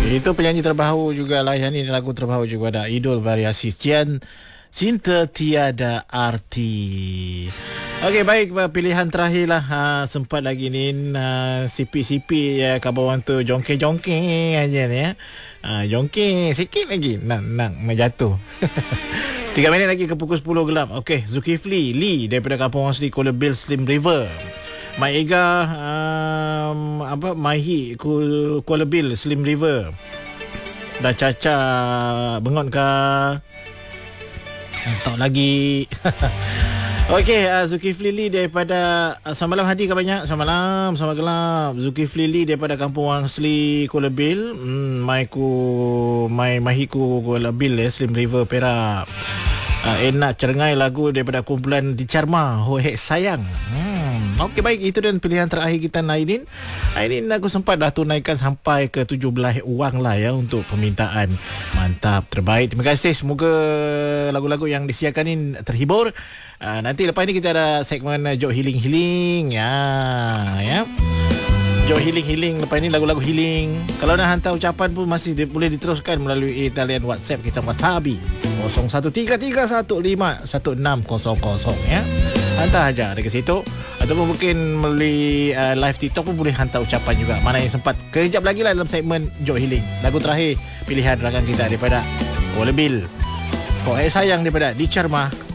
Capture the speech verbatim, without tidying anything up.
Itu penyanyi terbaru jugalah. Yang ni lagu terbaru juga ada Idol Variasi Cian Cinta Tiada Arti. Okey, baik, pilihan terakhir lah. Ha, sempat lagi ni uh, sipi-sipi ya, kawan tu jongke-jongke aja ni ya. Ha, jongke sikit lagi nak nak menjatuh. Tiga minit lagi ke pukul sepuluh gelap. Okey, Zulkifli Lee daripada kampung asli Kuala Bill Slim River. Mai Ega um, apa Maihi Kuala Bill Slim River. Dah caca bengon ke? Tak lagi. Okey, uh, Zulkifli Lee daripada uh, selamat malam Hadi, khabar banyak. Selamat malam, selamat gelap. Zulkifli Lee daripada kampung asli Kuala Bill. Hmm, mai ku mai mahiku Kuala Bill eh, Slim River Perak. Uh, enak cerengai lagu daripada kumpulan Di Charma, Ho Hek Sayang. Hmm. Okey, baik, itu dan pilihan terakhir kita Naidin. Aidin aku sempat dah tunaikan sampai ke tujuh belas wang lah ya untuk permintaan. Mantap, terbaik. Terima kasih. Semoga lagu-lagu yang disiarkan ini terhibur. Uh, nanti lepas ni kita ada segmen uh, Jok Healing Healing ya, ya. Jok Healing Healing lepas ni lagu-lagu healing. Kalau nak hantar ucapan pun masih di, boleh diteruskan melalui talian WhatsApp kita Wasabi kosong satu tiga tiga satu lima satu enam kosong kosong ya. Hantar aja dekat situ, ataupun mungkin melalui uh, live TikTok pun boleh hantar ucapan juga. Mana yang sempat. Kejap lagi lah dalam segmen Jok Healing. Lagu terakhir pilihan rakan kita daripada Kuala Bill, Kau Eh Sayang daripada Di Charma.